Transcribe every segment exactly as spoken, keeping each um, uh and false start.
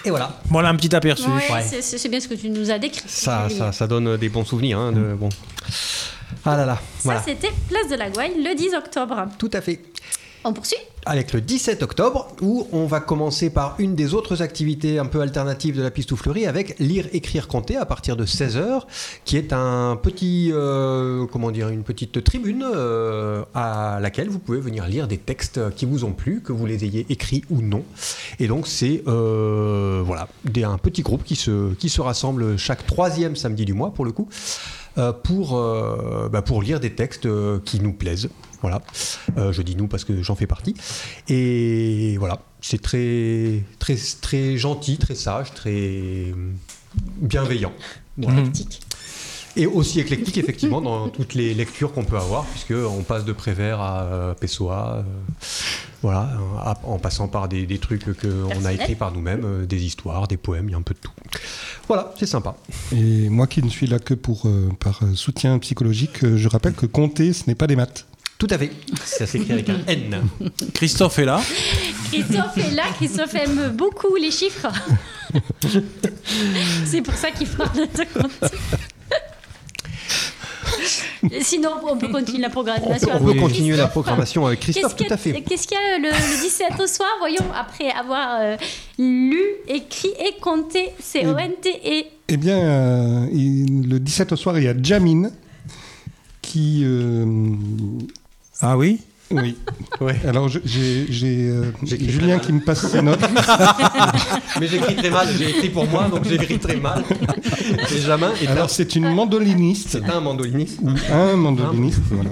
Et voilà. Voilà un petit aperçu. Ouais, Ouais. c'est, c'est bien ce que tu nous as décrit. Ça, ça, ça donne des bons souvenirs. Hein, de, bon. Ah là là, Ça, voilà. c'était Place de la Gouaille le dix octobre. Tout à fait. On poursuit ? Avec le dix-sept octobre, où on va commencer par une des autres activités un peu alternatives de la Pistouflerie, avec lire, écrire, compter à partir de seize heures, qui est un petit, euh, comment dire, une petite tribune euh, à laquelle vous pouvez venir lire des textes qui vous ont plu, que vous les ayez écrits ou non. Et donc c'est euh, voilà, des, un petit groupe qui se, qui se rassemble chaque troisième samedi du mois pour le coup. Euh, pour, euh, bah pour lire des textes euh, qui nous plaisent. Voilà. Euh, je dis nous parce que j'en fais partie. Et voilà, c'est très, très, très gentil, très sage, très bienveillant. Voilà. Éclectique. Et aussi éclectique, effectivement, dans toutes les lectures qu'on peut avoir, puisqu'on passe de Prévert à euh, Pessoa, euh, voilà, à, en passant par des, des trucs qu'on a écrits par nous-mêmes, euh, des histoires, des poèmes, il y a un peu de tout. Voilà, c'est sympa. Et moi qui ne suis là que pour, euh, par soutien psychologique, euh, je rappelle que compter, ce n'est pas des maths. Tout à fait. Ça s'écrit avec un N. Christophe est là. Christophe est là, Christophe aime beaucoup les chiffres. C'est pour ça qu'il parle de compter. Sinon, on peut continuer la On programmation. peut, on peut Oui. continuer la programmation avec Christophe, Qu'est-ce tout à qu'il y a- fait. Qu'est-ce qu'il y a le, le dix-sept au soir, voyons, après avoir euh, lu, écrit et compté, C O N T E. Eh bien, euh, il- le dix-sept au soir, il y a Jamine qui... euh, Ah oui. oui. Ouais. Alors, je- j'ai j'ai, euh, J'écris Julien très qui me passe ses notes. Mais j'écris très mal, j'ai écrit pour moi, donc j'écris très mal. Et Jamin est, Alors, un, c'est une mandoliniste. c'est un mandoliniste. Ou un mandoliniste, voilà.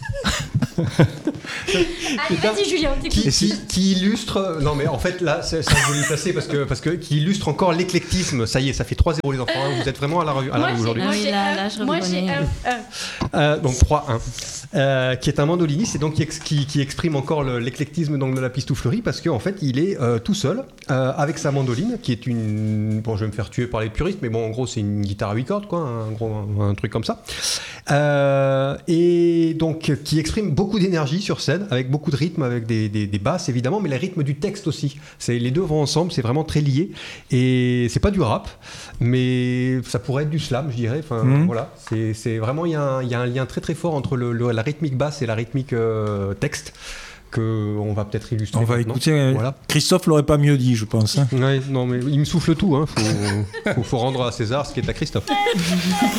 Allez, vas-y, Julien, on t'écoute. Qui, qui, qui illustre, non mais en fait là, c'est ça je voulais le passer parce que, parce que qui illustre encore l'éclectisme. Ça y est, ça fait trois zéro les enfants, hein, vous êtes vraiment à la revue à la Moi, rue j'ai- aujourd'hui. moi, Ah oui, j'ai là, un- là, je moi, j'ai reconnais. un- un. Euh, donc trois un. Euh, qui est un mandoliniste et donc qui, ex- qui, qui exprime encore le- l'éclectisme donc, de la Pistouflerie parce qu'en fait il est euh, tout seul euh, avec sa mandoline qui est une, bon je vais me faire tuer par les puristes mais bon en gros c'est une guitare à huit cordes quoi, un, gros, un, un truc comme ça euh, et donc qui exprime beaucoup d'énergie sur scène avec beaucoup de rythme, avec des, des, des basses évidemment mais les rythmes du texte aussi, c'est, les deux vont ensemble, c'est vraiment très lié et c'est pas du rap mais ça pourrait être du slam je dirais, enfin Mmh. voilà, c'est, c'est vraiment il y, a un- il y a un lien très très fort entre le, le- la rythmique basse et la rythmique euh, texte qu'on va peut-être illustrer. On va maintenant. écouter. euh, Voilà. Christophe l'aurait pas mieux dit, je pense. hein. Ouais, non mais il me souffle tout, hein. Faut, faut, faut rendre à César ce qui est à Christophe.